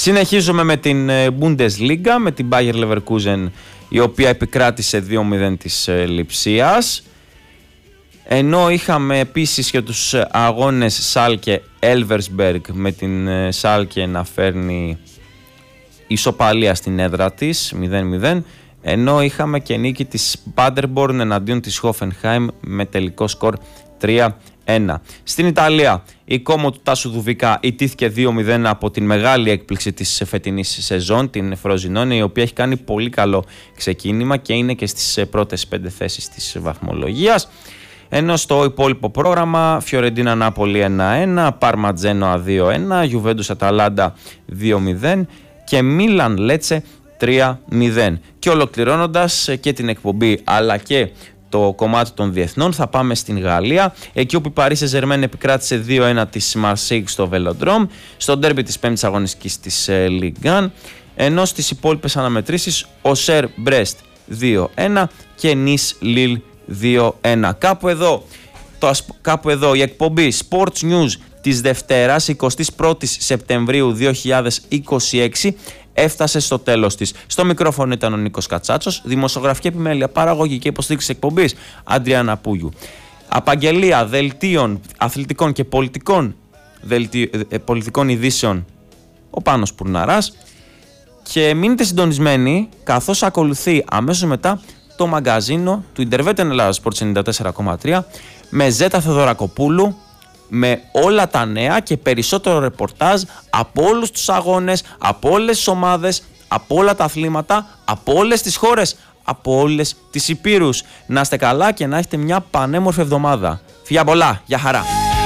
Συνεχίζουμε με την Bundesliga, με την Bayer Leverkusen, η οποία επικράτησε 2-0 της Λειψίας. Ενώ είχαμε επίσης και τους αγώνες Schalke Elversberg, με την Schalke να φέρνει ισοπαλία στην έδρα της 0-0, ενώ είχαμε και νίκη της Paderborn εναντίον της Hoffenheim με τελικό σκορ 3-1. Στην Ιταλία, η Como του Τάσου Δουβικά ιτήθηκε 2-0 από την μεγάλη έκπληξη της φετινής σεζόν, την Frosinone, η οποία έχει κάνει πολύ καλό ξεκίνημα και είναι και στις πρώτες 5 θέσεις της βαθμολογίας. Ενώ στο υπόλοιπο πρόγραμμα, Φιωρεντίνα Νάπολη 1-1, Πάρμα Τζένοα 2-1, Γιουβέντους Αταλάντα 2-0 και Μίλαν Λέτσε 3-0. Και ολοκληρώνοντας και την εκπομπή αλλά και το κομμάτι των διεθνών, θα πάμε στην Γαλλία, εκεί όπου η Paris Saint-Germain επικράτησε 2-1 της Marseille στο Velodrome, στο ντέρμπι της 5ης αγωνιστικής της Ligue 1, ενώ στις υπόλοιπες αναμετρήσεις ο Σερ Μπρέστ 2-1 και Νις Λιλ 2-1. Κάπου εδώ η εκπομπή Sports News της Δευτέρας 21 Σεπτεμβρίου 2026 έφτασε στο τέλος της. Στο μικρόφωνο ήταν ο Νίκος Κατσάτσος, δημοσιογραφική επιμέλεια, παραγωγική υποστήριξη εκπομπής Αντριάννα Πούγιου. Απαγγελία δελτίων αθλητικών και πολιτικών ειδήσεων ο Πάνος Πουρναράς. Και μείνετε συντονισμένοι, καθώς ακολουθεί αμέσως μετά το μαγκαζίνο του Interveten Ελλάδα Sports 94,3 με Ζέτα Θεοδωρακοπούλου, με όλα τα νέα και περισσότερο ρεπορτάζ από όλους τους αγώνες, από όλες τις ομάδες, από όλα τα αθλήματα, από όλες τις χώρες, από όλες τις υπήρους. Να είστε καλά και να έχετε μια πανέμορφη εβδομάδα. Φιλιά πολλά, για χαρά.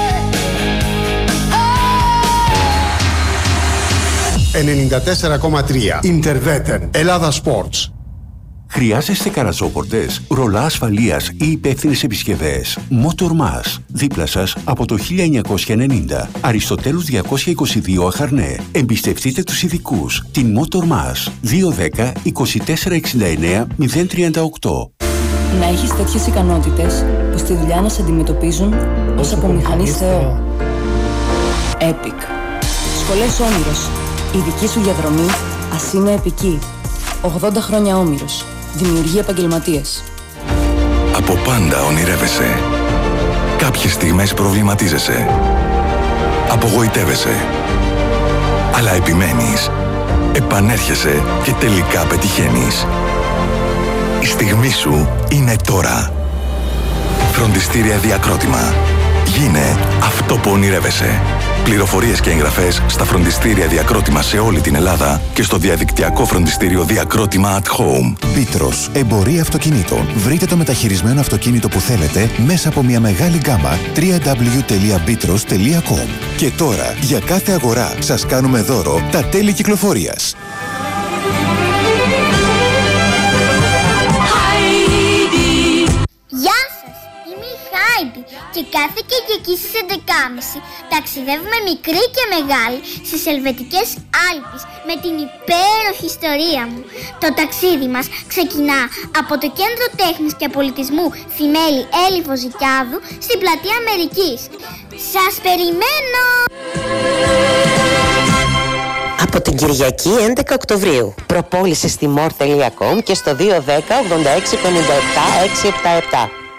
94,3 Interveten Ελλάδα Sports. Χρειάζεστε καραζόπορτες, ρολά ασφαλείας ή υπεύθυνες επισκευές? Motormas, δίπλα σας από το 1990. Αριστοτέλους 222 Αχαρνέ. Εμπιστευτείτε τους ειδικούς. Την Motormas. 210 24 69 038. Να έχεις τέτοιες ικανότητες που στη δουλειά να σε αντιμετωπίζουν ως απομηχανής Θεό. Epic. Σχολές Όμηρος. Η δική σου διαδρομή ας είναι επική. 80 χρόνια Όμηρος. Δημιουργεί επαγγελματίες. Από πάντα ονειρεύεσαι. Κάποιες στιγμές προβληματίζεσαι. Απογοητεύεσαι. Αλλά επιμένεις. Επανέρχεσαι και τελικά πετυχαίνεις. Η στιγμή σου είναι τώρα. Φροντιστήρια Διακρότημα. Γίνε αυτό που ονειρεύεσαι. Πληροφορίες και εγγραφές στα φροντιστήρια Διακρότημα σε όλη την Ελλάδα και στο διαδικτυακό φροντιστήριο Διακρότημα at Home. Πίτρος, εμπορία αυτοκινήτων. Βρείτε το μεταχειρισμένο αυτοκίνητο που θέλετε μέσα από μια μεγάλη γκάμα www.bitros.com. Και τώρα, για κάθε αγορά, σας κάνουμε δώρο τα τέλη κυκλοφορίας. Και κάθε Κυριακή στις 11.30 ταξιδεύουμε μικρή και μεγάλη στις Ελβετικές Άλπεις με την υπέροχη ιστορία μου. Το ταξίδι μας ξεκινά από το Κέντρο Τέχνης και Πολιτισμού Θημέλη Έλλη Βοζικιάδου στην Πλατεία Αμερικής. Σας περιμένω! Από την Κυριακή 11 Οκτωβρίου. Προπόληση στη more.com και στο 210 86 57 677.